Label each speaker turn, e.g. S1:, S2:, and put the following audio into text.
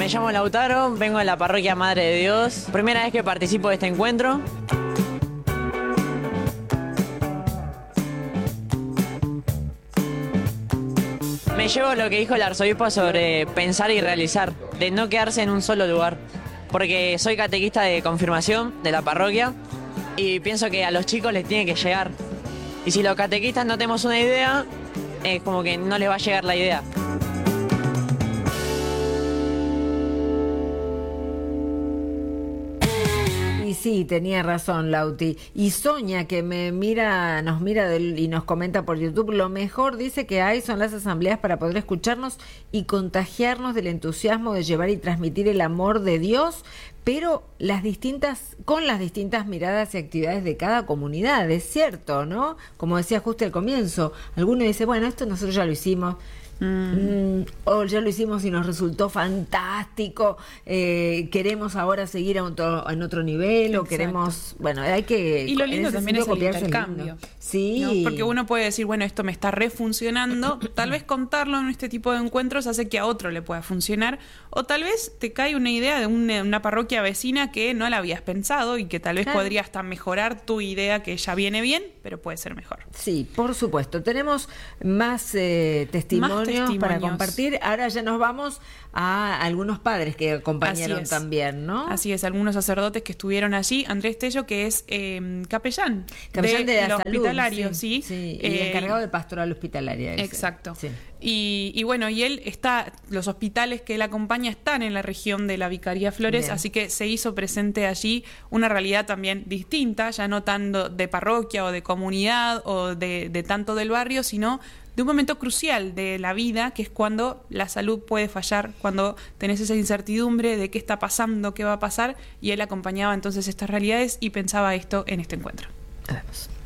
S1: Me llamo Lautaro, vengo de la parroquia Madre de Dios. Primera vez que participo de este encuentro. Me llevo lo que dijo el arzobispo sobre pensar y realizar, de no quedarse en un solo lugar. Porque soy catequista de confirmación de la parroquia y pienso que a los chicos les tiene que llegar. Y si los catequistas no tenemos una idea, es como que no les va a llegar la idea.
S2: Y sí, tenía razón, Lauti. Y Sonia, que nos mira y nos comenta por YouTube, lo mejor, dice, que hay son las asambleas para poder escucharnos y contagiarnos del entusiasmo de llevar y transmitir el amor de Dios, pero con las distintas miradas y actividades de cada comunidad, es cierto, ¿no? Como decía justo al comienzo, alguno dice, bueno, esto nosotros ya lo hicimos, o ya lo hicimos y nos resultó fantástico, queremos ahora seguir en otro nivel. Exacto. O queremos, bueno, hay que...
S3: Y lo lindo también es el intercambio.
S2: Sí.
S3: ¿No? Porque uno puede decir, bueno, esto me está refuncionando, tal vez contarlo en este tipo de encuentros hace que a otro le pueda funcionar, o tal vez te cae una idea de una parroquia vecina que no la habías pensado y que tal vez podría hasta mejorar tu idea, que ya viene bien, pero puede ser mejor.
S2: Sí, por supuesto. Tenemos más testimonios para compartir. Ahora ya nos vamos a algunos padres que acompañaron también, ¿no?
S3: Así es, algunos sacerdotes que estuvieron allí. Andrés Tello, que es capellán
S2: de la salud,
S3: hospitalario, sí.
S2: Y encargado de pastoral hospitalaria.
S3: Exacto. Sí. Y bueno, y él los hospitales que él acompaña están en la región de la Vicaría Flores, bien. Así que se hizo presente allí una realidad también distinta, ya no tanto de parroquia o de comunidad o de tanto del barrio, sino de un momento crucial de la vida, que es cuando la salud puede fallar, cuando tenés esa incertidumbre de qué está pasando, qué va a pasar, y él acompañaba entonces estas realidades y pensaba esto en este encuentro.
S2: Vamos.